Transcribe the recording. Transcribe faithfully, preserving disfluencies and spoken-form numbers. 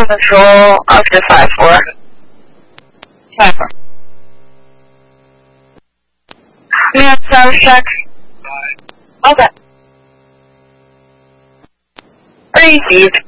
control up to five four. five four. Yeah, status check. Okay. Received.